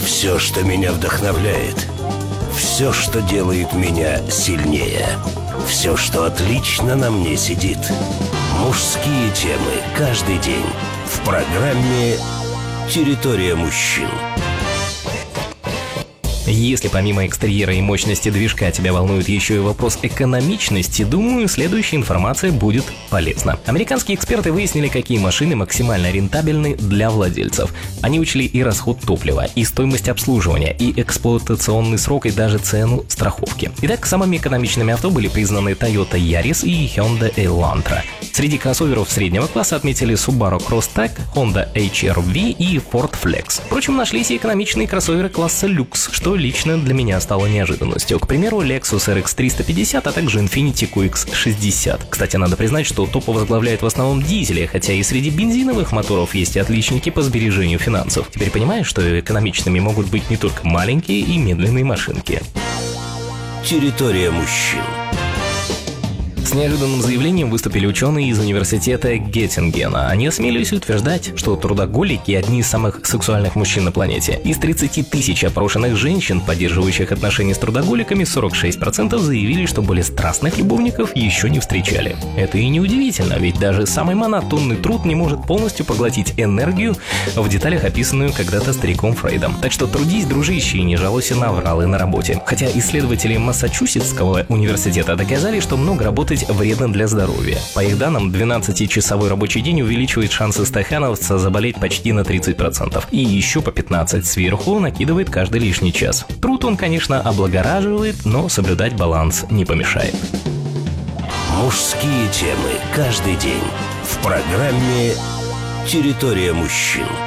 Все, что меня вдохновляет. Все, что делает меня сильнее. Все, что отлично на мне сидит. Мужские темы каждый день в программе «Территория мужчин». Если помимо экстерьера и мощности движка тебя волнует еще и вопрос экономичности, думаю, следующая информация будет полезна. Американские эксперты выяснили, какие машины максимально рентабельны для владельцев. Они учли и расход топлива, и стоимость обслуживания, и эксплуатационный срок, и даже цену страховки. Итак, самыми экономичными авто были признаны Toyota Yaris и Hyundai Elantra. Среди кроссоверов среднего класса отметили Subaru Crosstrek, Honda HR-V и Ford Flex. Впрочем, нашлись и экономичные кроссоверы класса люкс, что лично для меня стало неожиданностью. К примеру, Lexus RX 350, а также Infiniti QX60. Кстати, надо признать, что топы возглавляют в основном дизели, хотя и среди бензиновых моторов есть и отличники по сбережению финансов. Теперь понимаешь, что экономичными могут быть не только маленькие и медленные машинки. Территория мужчин. С неожиданным заявлением выступили ученые из университета Геттингена. Они осмелились утверждать, что трудоголики – одни из самых сексуальных мужчин на планете. Из 30 тысяч опрошенных женщин, поддерживающих отношения с трудоголиками, 46% заявили, что более страстных любовников еще не встречали. Это и не удивительно, ведь даже самый монотонный труд не может полностью поглотить энергию, в деталях описанную когда-то стариком Фрейдом. Так что трудись, дружище, и не жалуйся на авралы на работе. Хотя исследователи Массачусетского университета доказали, что много работать вредно для здоровья. По их данным, 12-часовой рабочий день увеличивает шансы стахановца заболеть почти на 30%. И еще по 15 сверху накидывает каждый лишний час. Труд он, конечно, облагораживает, но соблюдать баланс не помешает. Мужские темы каждый день в программе «Территория мужчин».